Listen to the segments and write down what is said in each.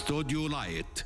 استوديو لايت.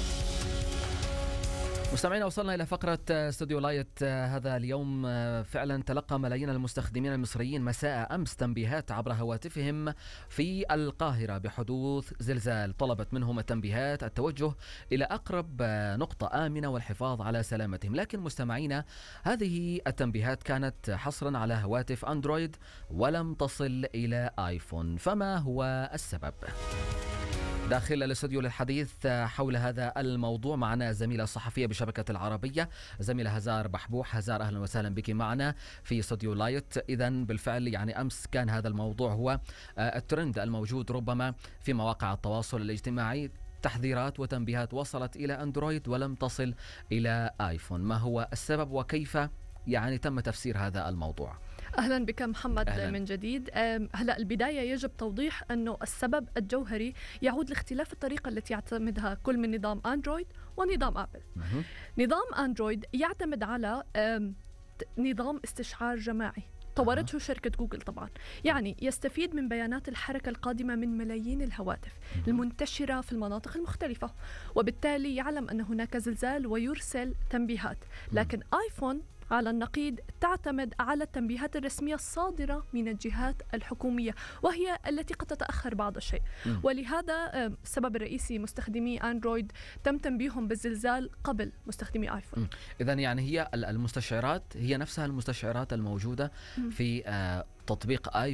مستمعينا، وصلنا إلى فقرة استوديو لايت هذا اليوم. فعلا تلقى ملايين المستخدمين المصريين مساء أمس تنبيهات عبر هواتفهم في القاهرة بحدوث زلزال. طلبت منهم التنبيهات التوجه إلى أقرب نقطة آمنة والحفاظ على سلامتهم. لكن مستمعينا، هذه التنبيهات كانت حصرا على هواتف أندرويد ولم تصل إلى آيفون. فما هو السبب؟ داخل الاستوديو للحديث حول هذا الموضوع معنا زميلة صحفية بشبكة العربية، زميلة هزار بحبوح. هزار، أهلا وسهلا بك معنا في استوديو لايت. إذن بالفعل يعني أمس كان هذا الموضوع هو الترند الموجود ربما في مواقع التواصل الاجتماعي، تحذيرات وتنبيهات وصلت إلى أندرويد ولم تصل إلى آيفون. ما هو السبب وكيف يعني تم تفسير هذا الموضوع؟ أهلا بك محمد. أهلاً. من جديد. هلأ البداية يجب توضيح أنه السبب الجوهري يعود لاختلاف الطريقة التي يعتمدها كل من نظام أندرويد ونظام أبل. نظام أندرويد يعتمد على نظام استشعار جماعي طورته شركة جوجل طبعا، يعني يستفيد من بيانات الحركة القادمة من ملايين الهواتف المنتشرة في المناطق المختلفة، وبالتالي يعلم أن هناك زلزال ويرسل تنبيهات. لكن آيفون على النقيض تعتمد على التنبيهات الرسمية الصادرة من الجهات الحكومية، وهي التي قد تتأخر بعض الشيء. ولهذا السبب الرئيسي مستخدمي أندرويد تم تنبيههم بالزلزال قبل مستخدمي آيفون. إذن يعني هي المستشعرات هي نفسها المستشعرات الموجودة في تطبيق آيفون